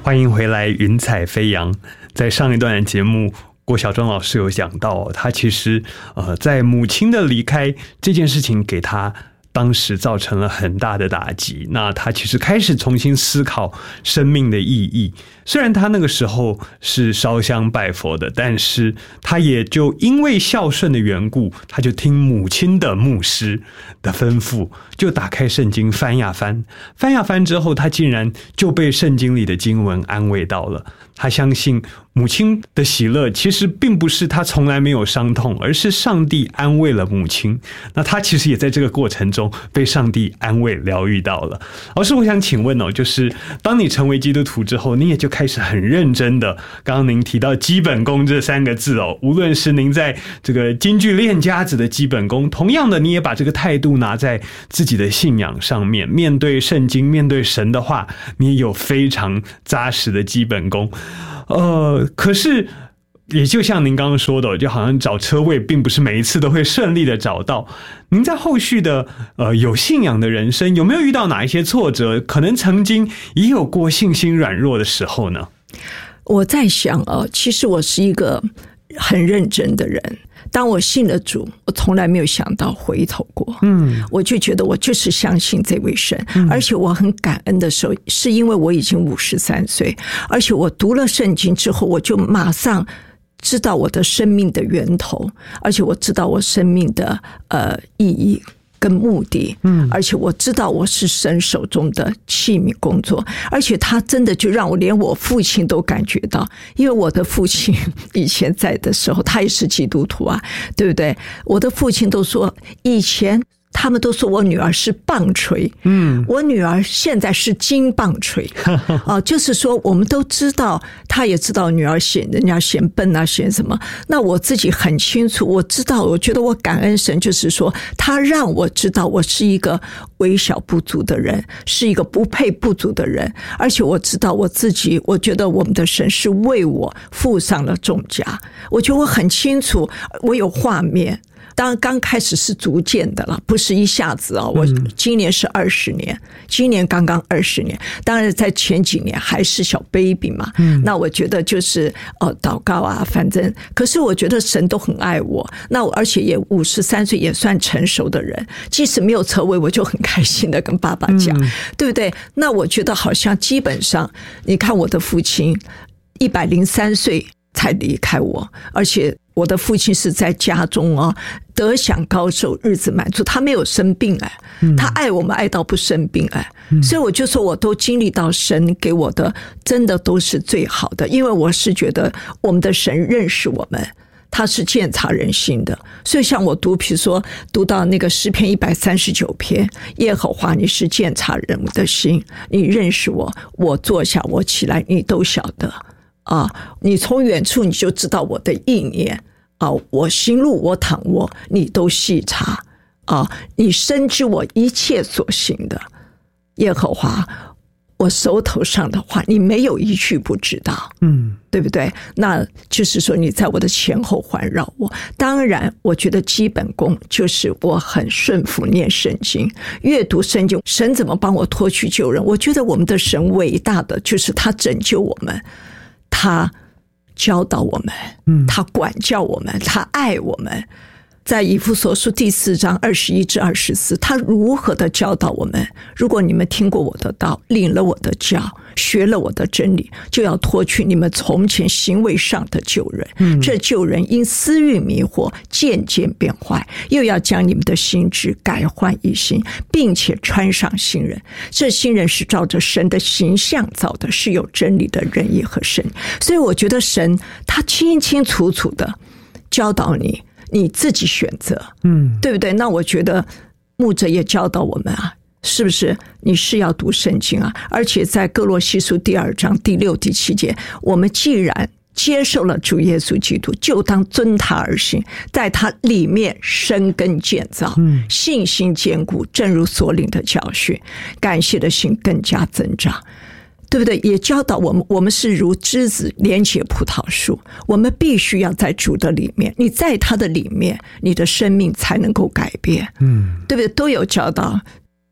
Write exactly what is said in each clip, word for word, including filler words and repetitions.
欢迎回来，云彩飞扬。在上一段的节目，郭晓钟老师有讲到，他其实呃，在母亲的离开这件事情给他当时造成了很大的打击，那他其实开始重新思考生命的意义。虽然他那个时候是烧香拜佛的，但是他也就因为孝顺的缘故，他就听母亲的牧师的吩咐，就打开圣经翻呀翻，翻呀翻之后，他竟然就被圣经里的经文安慰到了。他相信母亲的喜乐其实并不是他从来没有伤痛，而是上帝安慰了母亲。那他其实也在这个过程中被上帝安慰疗愈到了。老师，我想请问哦，就是当你成为基督徒之后，你也就开始很认真的，刚刚您提到基本功这三个字哦，无论是您在这个金句练家子的基本功，同样的你也把这个态度拿在自己的信仰上面，面对圣经，面对神的话，你也有非常扎实的基本功。呃，可是也就像您刚刚说的，就好像找车位并不是每一次都会顺利的找到。您在后续的呃有信仰的人生，有没有遇到哪一些挫折？可能曾经也有过信心软弱的时候呢？ 我在想啊，其实我是一个很认真的人。当我信了主，我从来没有想到回头过。嗯，我就觉得我就是相信这位神，嗯、而且我很感恩的时候，是因为我已经五十三岁，而且我读了圣经之后，我就马上知道我的生命的源头，而且我知道我生命的呃意义跟目的，嗯，而且我知道我是神手中的器皿工作，而且他真的就让我连我父亲都感觉到，因为我的父亲以前在的时候，他也是基督徒啊，对不对？我的父亲都说以前。他们都说我女儿是棒槌，嗯，我女儿现在是金棒槌，啊，就是说我们都知道，他也知道女儿嫌人家嫌笨啊，嫌什么。那我自己很清楚，我知道，我觉得我感恩神，就是说他让我知道我是一个微小不足的人，是一个不配不足的人，而且我知道我自己，我觉得我们的神是为我付上了重价，我觉得我很清楚，我有画面。当然刚开始是逐渐的了，不是一下子啊！我今年是二十年，今年刚刚二十年。当然在前几年还是小 baby 嘛，嗯、那我觉得就是呃祷告啊，反正可是我觉得神都很爱我。那我而且也五十三岁，也算成熟的人，即使没有车位，我就很开心的跟爸爸讲，嗯、对不对？那我觉得好像基本上，你看我的父亲一百零三岁才离开我，而且。我的父亲是在家中啊，得享高寿，日子满足，他没有生病哎，他爱我们爱到不生病哎，所以我就说我都经历到神给我的真的都是最好的，因为我是觉得我们的神认识我们，他是鉴察人心的，所以像我读，比如说读到那个诗篇一百三十九篇，耶和华你是鉴察人的心，你认识我，我坐下我起来，你都晓得。啊，你从远处你就知道我的意念啊，我行路我躺卧，你都细察啊，你深知我一切所行的，耶和华，我手头上的话，你没有一句不知道，嗯，对不对？那就是说你在我的前后环绕我。当然，我觉得基本功就是我很顺服念圣经，阅读圣经，神怎么帮我脱去旧人？我觉得我们的神伟大的就是他拯救我们。他教导我们，他管教我们，他爱我们。在以弗所书第四章二十一至二十四，他如何的教导我们？如果你们听过我的道，领了我的教，学了我的真理，就要脱去你们从前行为上的旧人。嗯、这旧人因私欲迷惑，渐渐变坏，又要将你们的心志改换一新，并且穿上新人。这新人是照着神的形象造的，是有真理的仁义和圣。所以我觉得神他清清楚楚的教导你。你自己选择，嗯，对不对？那我觉得牧者也教导我们啊，是不是？你是要读圣经啊，而且在哥罗西书第二章第六、第七节，我们既然接受了主耶稣基督，就当遵他而行，在他里面生根建造，嗯、信心坚固，正如所领的教训，感谢的心更加增长。对不对？也教导我们，我们是如枝子连结葡萄树，我们必须要在主的里面，你在他的里面，你的生命才能够改变，嗯，对不对？都有教导。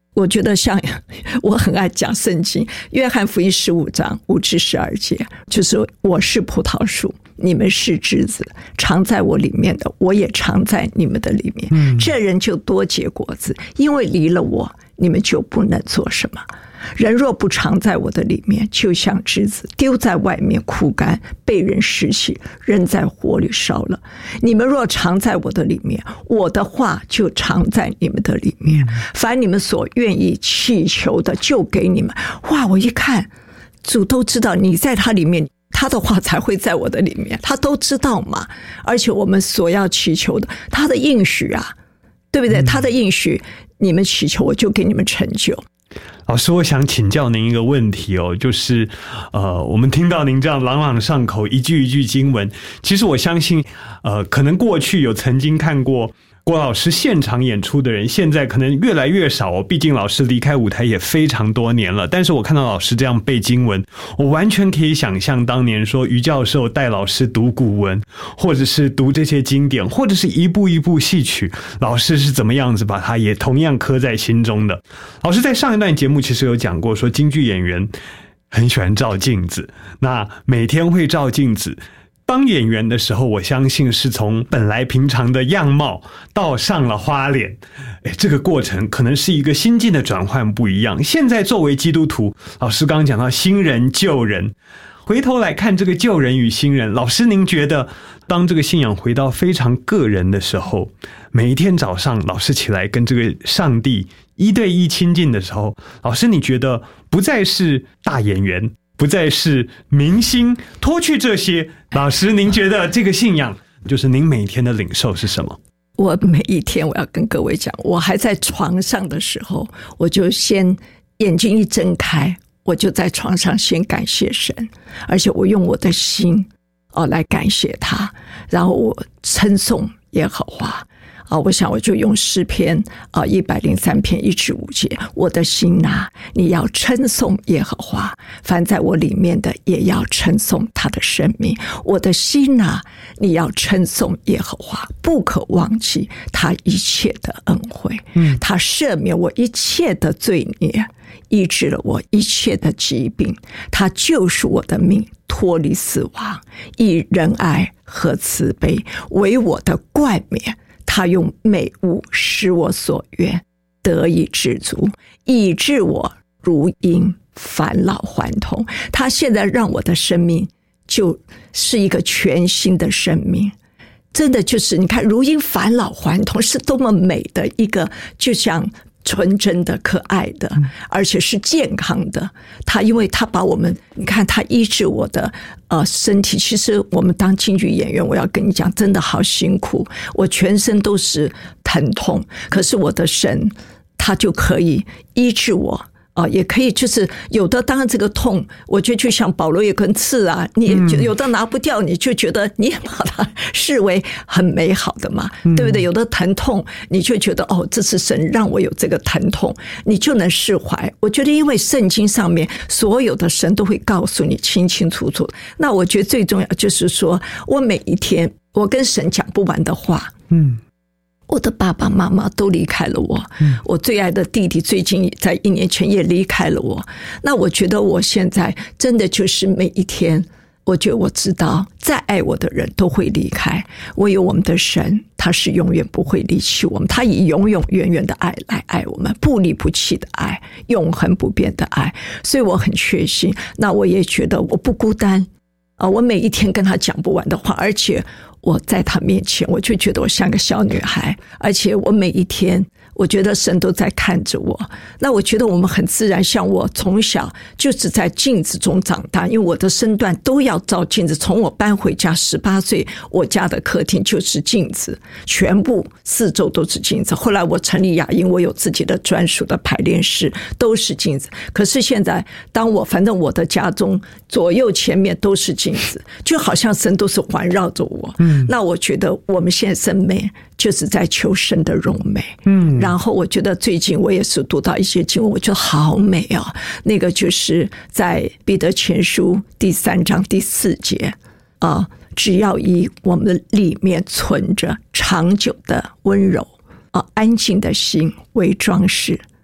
我觉得像我很爱讲圣经，约翰福音十五章五至十二节，就是我是葡萄树，你们是枝子，藏在我里面的，我也藏在你们的里面。嗯，这人就多结果子，因为离了我，你们就不能做什么。人若不藏在我的里面，就像枝子丢在外面枯干，被人拾起，扔在火里烧了。你们若藏在我的里面，我的话就藏在你们的里面，凡你们所愿意祈求的，就给你们。哇，我一看，主都知道你在他里面，他的话才会在我的里面，他都知道嘛。而且我们所要祈求的，他的应许啊，对不对？他的应许，你们祈求，我就给你们成就。 老师，我想请教您一个问题哦，就是呃，我们听到您这样朗朗上口，一句一句经文，其实我相信，呃，可能过去有曾经看过郭老师现场演出的人，现在可能越来越少哦。毕竟老师离开舞台也非常多年了，但是我看到老师这样背经文，我完全可以想象当年说于教授带老师读古文，或者是读这些经典，或者是一步一步戏曲，老师是怎么样子把它也同样刻在心中的。老师在上一段节目其实有讲过，说京剧演员很喜欢照镜子，那每天会照镜子。当演员的时候，我相信是从本来平常的样貌到上了花脸，诶，这个过程可能是一个心境的转换不一样。现在作为基督徒，老师刚刚讲到新人旧人，回头来看这个旧人与新人，老师您觉得当这个信仰回到非常个人的时候，每一天早上老师起来跟这个上帝一对一亲近的时候，老师你觉得不再是大演员，不再是明星，脱去这些，老师您觉得这个信仰就是您每天的领受是什么？ 我每一天我要跟各位讲，我还在床上的时候，我就先眼睛一睁开，我就在床上先感谢神，而且我用我的心哦来感谢他，然后我称颂耶和华啊，我想我就用诗篇啊一百零三篇一至五节，我的心啊，你要称颂耶和华，凡在我里面的也要称颂他的生命。我的心啊，你要称颂耶和华，不可忘记他一切的恩惠。嗯，他赦免我一切的罪孽，医治了我一切的疾病，他救赎我的命，脱离死亡，以仁爱和慈悲为我的冠冕。他用美物使我所愿得以知足，以致我如鹰返老还童。他现在让我的生命就是一个全新的生命，真的就是你看如鹰返老还童是多么美的一个，就像纯真的可爱的，而且是健康的。他因为他把我们，你看他医治我的呃身体。其实我们当京剧演员，我要跟你讲，真的好辛苦，我全身都是疼痛，可是我的神他就可以医治我。啊，也可以，就是有的当然这个痛，我觉得就像保罗有根刺啊，你有的拿不掉，你就觉得你也把它视为很美好的嘛，嗯、对不对？有的疼痛，你就觉得哦，这是神让我有这个疼痛，你就能释怀。我觉得因为圣经上面所有的神都会告诉你清清楚楚。那我觉得最重要就是说，我每一天我跟神讲不完的话，嗯。我的爸爸妈妈都离开了我，嗯、我最爱的弟弟最近在一年前也离开了我。那我觉得我现在真的就是每一天，我觉得我知道再爱我的人都会离开，唯有我们的神他是永远不会离弃我们，他以永永远远的爱来爱我们，不离不弃的爱，永恒不变的爱。所以我很确信，那我也觉得我不孤单啊！我每一天跟他讲不完的话，而且我在他面前，我就觉得我像个小女孩，而且我每一天，我觉得神都在看着我。那我觉得我们很自然，像我从小就是在镜子中长大，因为我的身段都要照镜子。从我搬回家十八岁，我家的客厅就是镜子，全部四周都是镜子。后来我成立雅音，我有自己的专属的排练室，都是镜子。可是现在，当我反正我的家中左右前面都是镜子，就好像神都是环绕着我。嗯，那我觉得我们现在审美就是在求神的荣美。嗯，然后我觉得最近我也是读到一些经文，我觉得好美哦。那个就是在彼得前书第三章第四节啊，只要以我们里面存着长久的温柔啊、安静的心为装饰，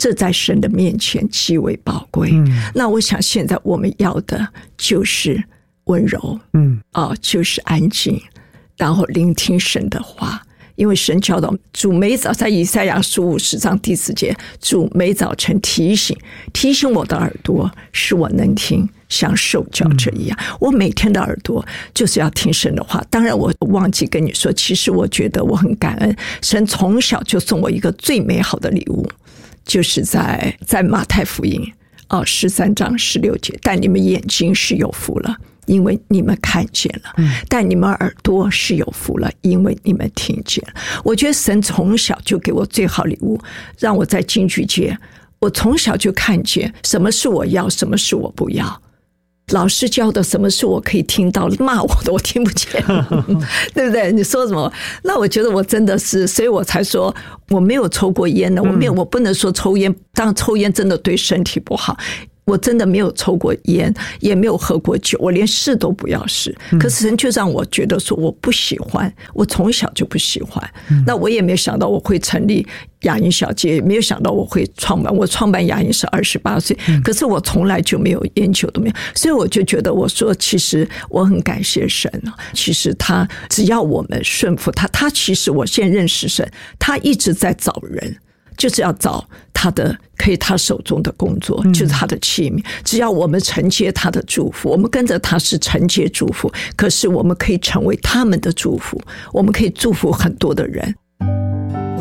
这在神的面前极为宝贵。嗯、那我想现在我们要的就是温柔，嗯，啊，就是安静，然后聆听神的话。因为神教导主每早，在以赛亚书五十章第四节，主每早晨提醒提醒我的耳朵，使我能听，像受教者一样。我每天的耳朵就是要听神的话。当然我忘记跟你说，其实我觉得我很感恩，神从小就送我一个最美好的礼物，就是在在马太福音哦十三章十六节，但你们眼睛是有福了，因为你们看见了，但你们耳朵是有福了，因为你们听见了。我觉得神从小就给我最好礼物，让我在京剧界，我从小就看见什么是我要，什么是我不要。老师教的什么是我可以听到，骂我的我听不见对不对？你说什么？那我觉得我真的是，所以我才说我没有抽过烟的，我没有，我不能说抽烟，当然抽烟真的对身体不好，我真的没有抽过烟，也没有喝过酒，我连试都不要试。可是神就让我觉得说我不喜欢，我从小就不喜欢。那我也没有想到我会成立雅音小姐，也没有想到我会创办，我创办雅音是二十八岁，可是我从来就没有烟酒都没有，所以我就觉得我说其实我很感谢神啊，其实他只要我们顺服他，他其实我现在认识神，他一直在找人，就是要找他的可以他手中的工作，就是他的器皿。只要我们承接他的祝福，我们跟着他是承接祝福，可是我们可以成为他们的祝福，我们可以祝福很多的人。